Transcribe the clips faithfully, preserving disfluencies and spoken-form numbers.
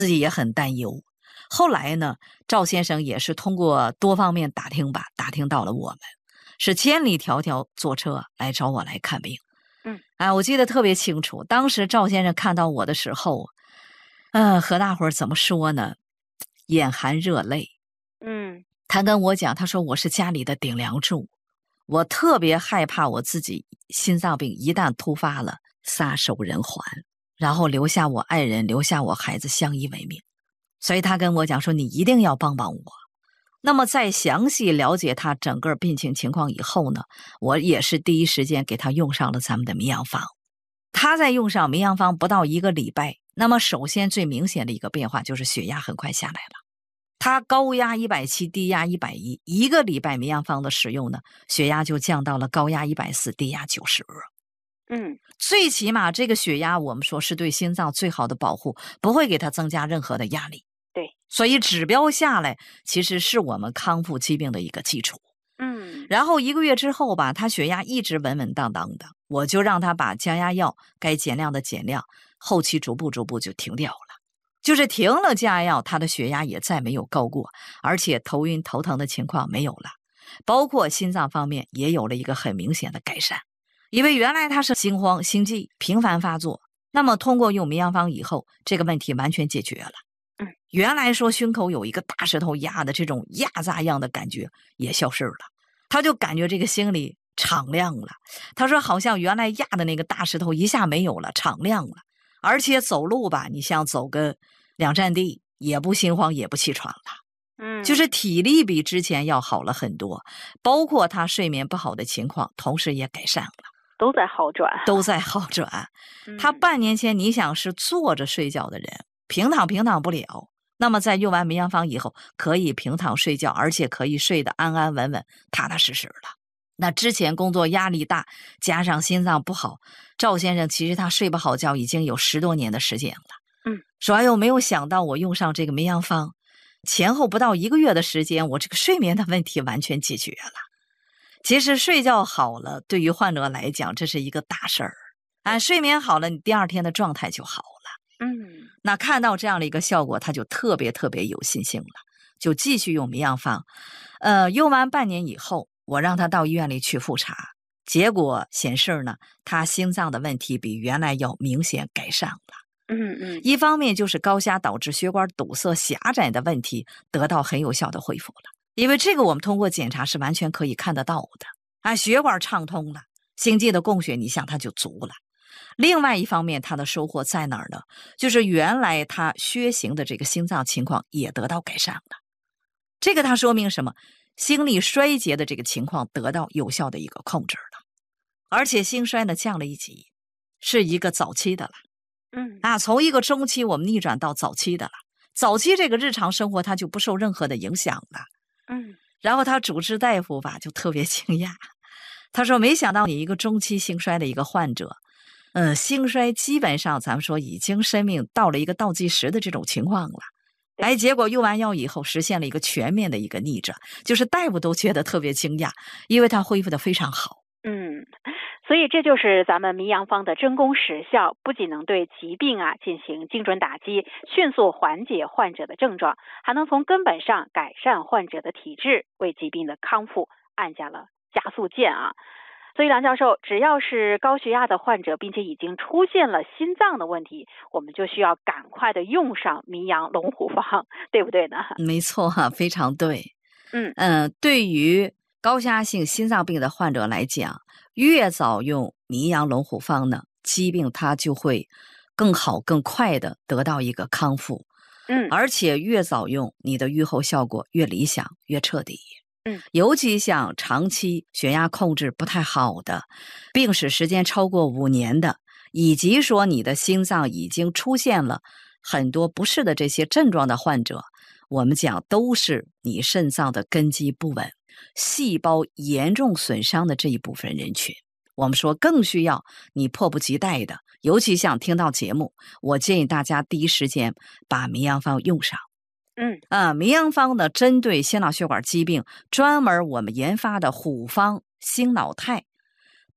自己也很担忧。后来呢，赵先生也是通过多方面打听吧，打听到了我们，是千里迢迢坐车来找我来看病。 嗯， 啊，我记得特别清楚，当时赵先生看到我的时候，呃，和大伙儿怎么说呢？眼含热泪。 嗯， 他跟我讲，他说我是家里的顶梁柱，我特别害怕我自己心脏病一旦突发了，撒手人寰，然后留下我爱人，留下我孩子相依为命。所以他跟我讲说，你一定要帮帮我。那么在详细了解他整个病情情况以后呢，我也是第一时间给他用上了咱们的迷养方。他在用上迷养方不到一个礼拜，那么首先最明显的一个变化就是血压很快下来了。他高压一百七，低压一百一，一个礼拜迷养方的使用呢，血压就降到了高压一百四，低压九十。 嗯， 最起码这个血压我们说是对心脏最好的保护，不会给他增加任何的压力。 对， 所以指标下来其实是我们康复疾病的一个基础。 嗯， 然后一个月之后吧，他血压一直稳稳当当的，我就让他把降压药该减量的减量，后期逐步逐步就停掉了。就是停了降压药，他的血压也再没有高过，而且头晕头疼的情况没有了，包括心脏方面也有了一个很明显的改善。因为原来他是心慌心悸频繁发作，那么通过用迷养方以后，这个问题完全解决了。 嗯， 原来说胸口有一个大石头压的这种压榨一样的感觉也消失了，他就感觉这个心里敞亮了。他说好像原来压的那个大石头一下没有了，敞亮了。而且走路吧，你像走个两站地也不心慌也不气喘了。 嗯， 就是体力比之前要好了很多，包括他睡眠不好的情况同时也改善了， 都在好转， 都在好转。 嗯、 他半年前你想是坐着睡觉的人，平躺平躺不了，那么在用完迷养方以后可以平躺睡觉，而且可以睡得安安稳稳踏踏实实了。那之前工作压力大，加上心脏不好，赵先生其实他睡不好觉已经有十多年的时间了。 嗯， 说哎呦，没有想到我用上这个迷养方，前后不到一个月的时间，我这个睡眠的问题完全解决了。其实睡觉好了，对于患者来讲，这是一个大事儿。啊，睡眠好了，你第二天的状态就好了。 嗯， 那看到这样的一个效果，他就特别特别有信心了，就继续用迷养方。呃，用完半年以后，我让他到医院里去复查，结果显示呢，他心脏的问题比原来要明显改善了。 嗯嗯， 一方面就是高压导致血管堵塞狭窄的问题得到很有效的恢复了，因为这个我们通过检查是完全可以看得到的啊，血管畅通了，心肌的供血你想它就足了。另外一方面，它的收获在哪儿呢？就是原来它缺形的这个心脏情况也得到改善了。这个它说明什么？心力衰竭的这个情况得到有效的一个控制了，而且心衰呢降了一级，是一个早期的了。 嗯啊，从一个中期我们逆转到早期的了。早期这个日常生活它就不受任何的影响了。 嗯， 然后他主治大夫吧就特别惊讶，他说没想到你一个中期心衰的一个患者，呃，心衰基本上咱们说已经生命到了一个倒计时的这种情况了。哎，结果用完药以后实现了一个全面的一个逆转，就是大夫都觉得特别惊讶，因为他恢复的非常好。 嗯，所以这就是咱们迷养方的真功实效，不仅能对疾病啊进行精准打击，迅速缓解患者的症状，还能从根本上改善患者的体质，为疾病的康复按下了加速键啊。所以梁教授，只要是高血压的患者，并且已经出现了心脏的问题，我们就需要赶快的用上迷养龙虎方，对不对呢？ 没错哈、啊，非常对。 嗯嗯、呃，对于高血压性心脏病的患者来讲，越早用迷养龙虎方呢，疾病它就会更好更快的得到一个康复。 嗯， 而且越早用，你的预后效果越理想越彻底。 嗯， 尤其像长期血压控制不太好的，病史时间超过五年的，以及说你的心脏已经出现了很多不适的这些症状的患者，我们讲都是你肾脏的根基不稳，细胞严重损伤的这一部分人群。我们说更需要你迫不及待的，尤其像听到节目，我建议大家第一时间把迷养方用上。 嗯啊，迷养方呢，针对心脑血管疾病专门我们研发的虎方心脑肽，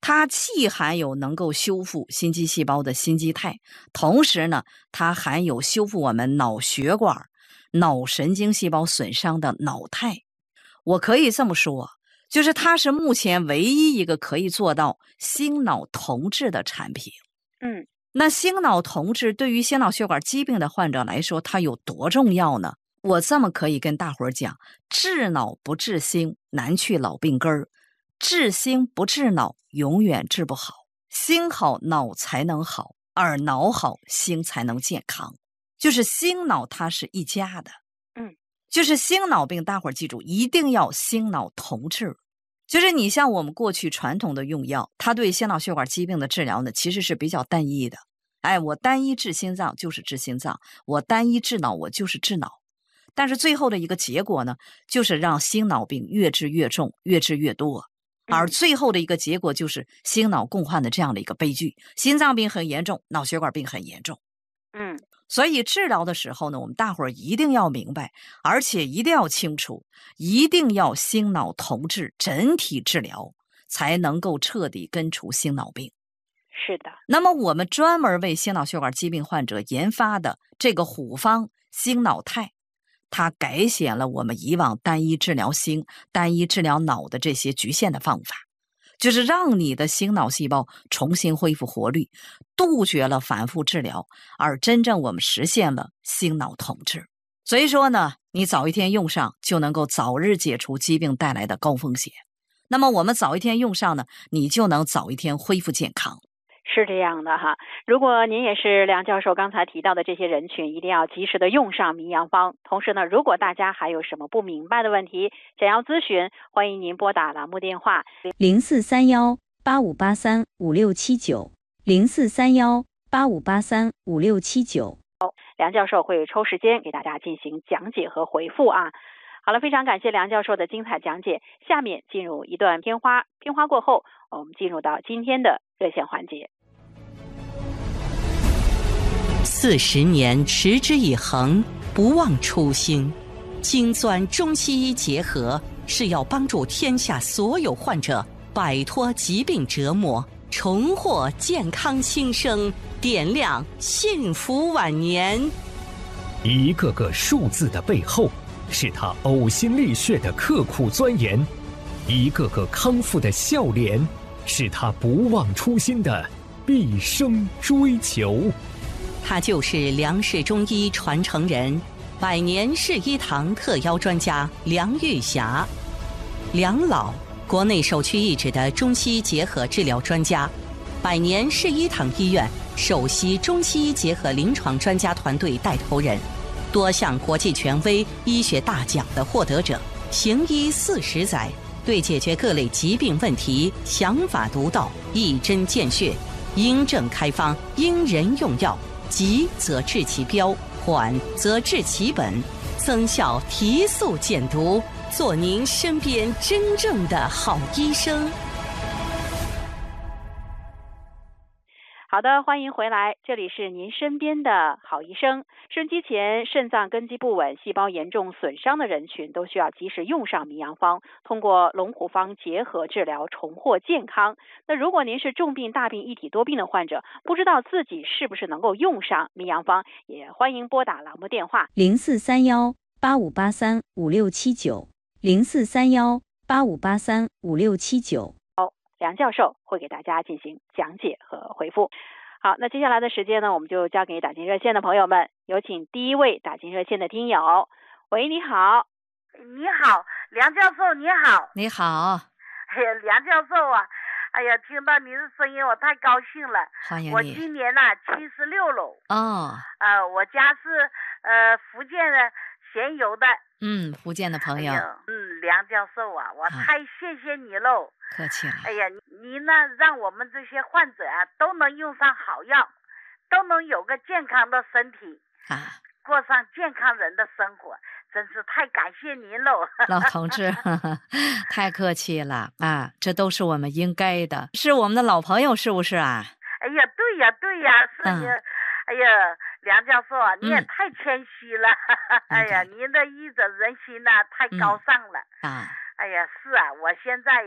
它既含有能够修复心肌细胞的心肌肽，同时呢，它含有修复我们脑血管、脑神经细胞损伤的脑肽。我可以这么说，就是它是目前唯一一个可以做到心脑同治的产品。 嗯， 那心脑同治对于心脑血管疾病的患者来说，它有多重要呢？我这么可以跟大伙儿讲，治脑不治心，难去老病根儿；治心不治脑，永远治不好。心好，脑才能好，而脑好，心才能健康。就是心脑它是一家的。 嗯， 就是心脑病，大伙儿记住，一定要心脑同治。就是你像我们过去传统的用药，它对心脑血管疾病的治疗呢，其实是比较单一的。哎，我单一治心脏就是治心脏，我单一治脑我就是治脑。但是最后的一个结果呢，就是让心脑病越治越重，越治越多，而最后的一个结果就是心脑共患的这样的一个悲剧，心脏病很严重，脑血管病很严重。 嗯， 所以治疗的时候呢，我们大伙儿一定要明白，而且一定要清楚，一定要心脑同治，整体治疗才能够彻底根除心脑病。 是的。 那么我们专门为心脑血管疾病患者研发的这个虎方心脑肽，它改写了我们以往单一治疗心、单一治疗脑的这些局限的方法，就是让你的心脑细胞重新恢复活力，杜绝了反复治疗，而真正我们实现了心脑同治。所以说呢，你早一天用上，就能够早日解除疾病带来的高风险。那么我们早一天用上呢，你就能早一天恢复健康。 是这样的哈，如果您也是梁教授刚才提到的这些人群，一定要及时的用上名扬方。同时呢，如果大家还有什么不明白的问题，想要咨询，欢迎您拨打栏目电话零四三幺八五八三五六七九零四三幺八五八三五六七九。 梁教授会抽时间给大家进行讲解和回复啊。好了，非常感谢梁教授的精彩讲解。下面进入一段片花，片花过后，我们进入到今天的热线环节。 四十年持之以恒，不忘初心。精钻中西医结合，是要帮助天下所有患者摆脱疾病折磨，重获健康新生，点亮幸福晚年。 一个个数字的背后，是他呕心沥血的刻苦钻研；一个个康复的笑脸，是他不忘初心的毕生追求。 他就是梁氏中医传承人，百年世医堂特邀专家梁玉霞。梁老，国内首屈一指的中西医结合治疗专家，百年世医堂医院首席中西医结合临床专家团队带头人，多项国际权威医学大奖的获得者，行医四十载，对解决各类疾病问题想法独到，一针见血，因症开方，因人用药，急则治其标，缓则治其本，增效提速减毒，做您身边真正的好医生。 好的，欢迎回来，这里是您身边的好医生。收音机前肾脏根基不稳、细胞严重损伤的人群都需要及时用上名扬方，通过龙虎方结合治疗重获健康。那如果您是重病、大病一体多病的患者，不知道自己是不是能够用上名扬方，也欢迎拨打栏目电话零四三幺八五八三五六七九零四三幺八五八三五六七九。 梁教授会给大家进行讲解和回复。好，那接下来的时间呢，我们就交给打进热线的朋友们，有请第一位打进热线的听友。喂，你好。 你好，梁教授，你好。 你好。 哎呀，梁教授啊，哎呀，听到您的声音，我太高兴了。 欢迎你。 我今年呢七十六了。 哦。 呃，我家是呃福建的咸油的。 嗯，福建的朋友。哎、 嗯，梁教授啊，我太谢谢你喽。 客气了。 哎呀，您呢让我们这些患者啊都能用上好药，都能有个健康的身体啊， 过上健康人的生活，真是太感谢您喽。 老同志呵呵太客气了啊，这都是我们应该的，是我们的老朋友是不是啊？ 哎呀，对呀对呀，是你、嗯、哎呀，梁教授啊，你也太谦虚了、嗯、哎呀，您的医者仁心呐、啊、太高尚了、 嗯、啊。 哎呀，是啊，我现在呀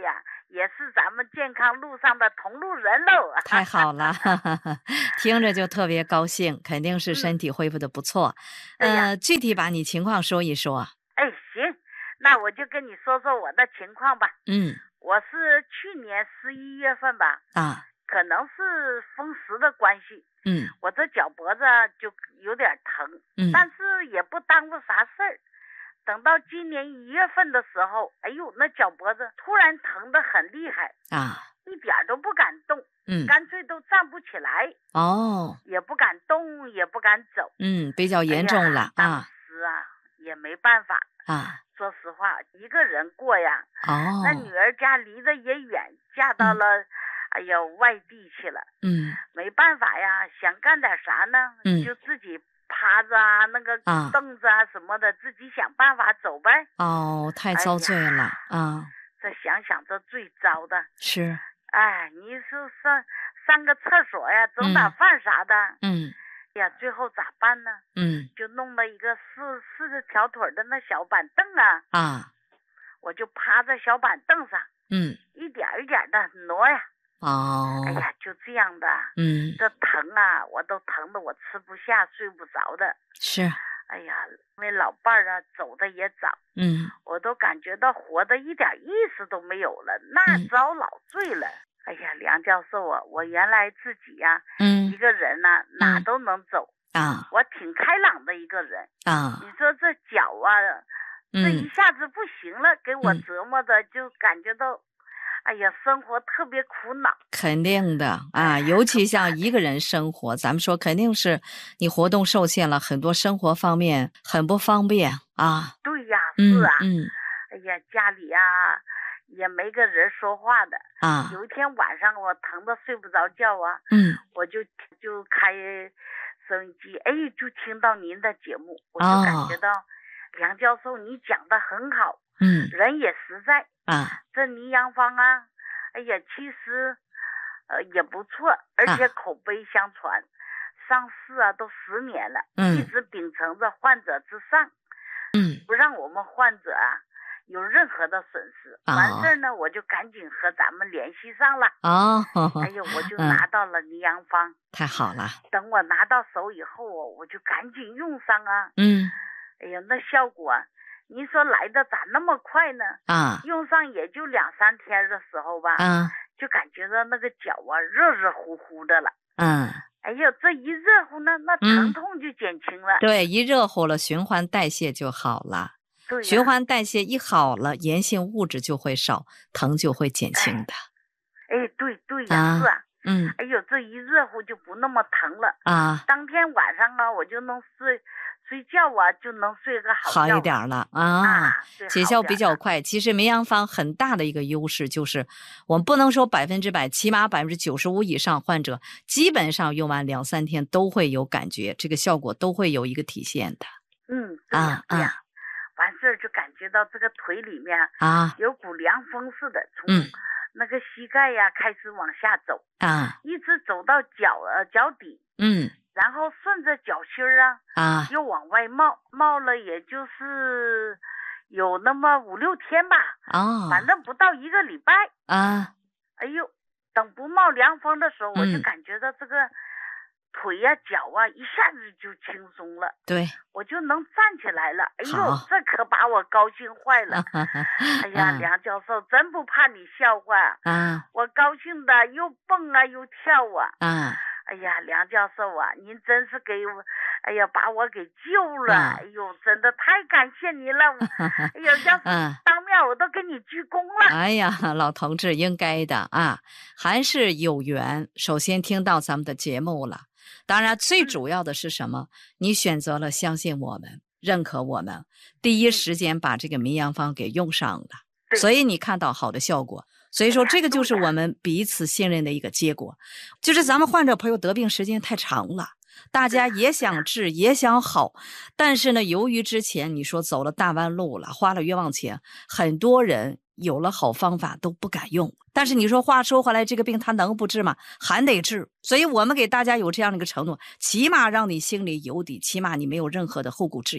也是咱们健康路上的同路人喽。 太好了，听着就特别高兴，肯定是身体恢复的不错。 嗯、 呃，具体把你情况说一说。 哎，行，那我就跟你说说我的情况吧。 嗯， 我是去年十一月份吧， 啊， 可能是风湿的关系， 嗯， 我这脚脖子就有点疼， 嗯， 但是也不耽误啥事儿。等到今年一月份的时候，哎呦，那脚脖子突然疼得很厉害啊， 一点都不敢动， 嗯， 干脆都站不起来， 哦， 也不敢动，也不敢走， 嗯，比较严重了、 哎、 啊。 当时啊，也没办法啊。 说实话，一个人过呀， 哦， 那女儿家离得也远，嫁到了、嗯，哎呀，外地去了， 嗯， 没办法呀，想干点啥呢？ 嗯， 就自己趴着啊，那个凳子啊什么的，啊、自己想办法走呗。 哦，太遭罪了、哎、啊！ 这想想这最糟的是， 哎，你说上上个厕所呀，整点饭啥的， 嗯， 哎呀，最后咋办呢？ 嗯， 就弄了一个四四个条腿的那小板凳啊， 啊， 我就趴在小板凳上， 嗯， 一点一点的挪呀。 哦， 哎呀，就这样的， 嗯， 这疼啊，我都疼得我吃不下、睡不着的。 是， 哎呀，因为老伴儿啊走的也早， 嗯， 我都感觉到活的一点意思都没有了，那遭老罪了。嗯、哎呀，梁教授啊，我原来自己呀、啊， 嗯， 一个人呢、啊、哪都能走、 嗯、啊， 我挺开朗的一个人啊。 你说这脚啊， 嗯、 这一下子不行了，给我折磨的就感觉到。哎呀，生活特别苦恼， 肯定的啊，尤其像一个人生活，咱们说肯定是你活动受限了，很多生活方面很不方便啊。 对呀，是啊， 嗯，嗯哎呀，家里呀、啊、也没个人说话的啊。 有一天晚上我疼得睡不着觉啊， 嗯， 我就就开收音机，哎，就听到您的节目，我就感觉到、哦、梁教授你讲的很好， 嗯， 人也实在。 啊， 这倪阳芳啊，哎呀，其实呃也不错，而且口碑相传，啊、上市啊都十年了， 嗯， 一直秉承着患者至上， 嗯， 不让我们患者啊有任何的损失。 哦、 完事儿呢，我就赶紧和咱们联系上了。 哦， 哎呀，我就拿到了倪阳芳、嗯， 太好了。 等我拿到手以后啊，我就赶紧用上啊。 嗯， 哎呀，那效果。您说来的咋那么快呢？ 啊， 用上也就两三天的时候吧， 啊， 就感觉到那个脚啊热热乎乎的了。 嗯， 哎呦，这一热乎呢，那疼痛就减轻了。 嗯、对，一热乎了，循环代谢就好了。 对、啊， 循环代谢一好了，炎性物质就会少，疼就会减轻的。 哎，哎对对呀、 啊， 是啊。 嗯， 哎呦，这一热乎就不那么疼了啊。 当天晚上啊，我就能睡。睡觉啊，就能睡个好觉好一点了啊， 啊起效比较快。其实绵阳芳很大的一个优势就是，我们不能说百分之百，起码百分之九十五以上患者基本上用完两三天都会有感觉，这个效果都会有一个体现的。 嗯，对呀、对呀、啊，完事儿就感觉到这个腿里面啊有股凉风似的，从那个膝盖呀、啊、开始往下走啊， 一直走到脚呃脚底， 嗯。 然后顺着脚心儿啊， 啊， 又往外冒，冒了也就是有那么五六天吧， 啊、哦， 反正不到一个礼拜啊。 哎呦，等不冒凉风的时候， 嗯、 我就感觉到这个腿呀、啊、脚啊一下子就轻松了， 对， 我就能站起来了。哎呦， 这可把我高兴坏了。哎呀， 嗯、 梁教授真不怕你笑话啊！ 我高兴的又蹦啊又跳啊。 啊。 哎呀，梁教授啊，您真是给我，哎呀，把我给救了！ 嗯、 哎呦，真的太感谢您了！哎呀，要是当面我都给你鞠躬了。 哎呀，老同志应该的啊，还是有缘。首先听到咱们的节目了，当然最主要的是什么？嗯、你选择了相信我们，认可我们，第一时间把这个绵阳芳给用上了， 嗯、 所以你看到好的效果。所以说这个就是我们彼此信任的一个结果，就是咱们患者朋友得病时间太长了，大家也想治也想好，但是呢由于之前你说走了大弯路了，花了冤枉钱，很多人有了好方法都不敢用，但是你说话说回来，这个病他能不治吗？还得治。所以我们给大家有这样的一个承诺，起码让你心里有底，起码你没有任何的后顾之忧。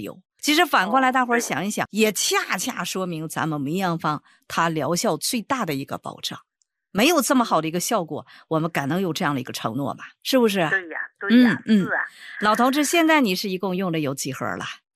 其实反过来，大伙儿哦想一想，也恰恰说明咱们民养方它疗效最大的一个保障。没有这么好的一个效果，我们敢能有这样的一个承诺吗？是不是？ 对呀，对呀， 嗯嗯是啊。 老头子，现在你是一共用了有几盒了？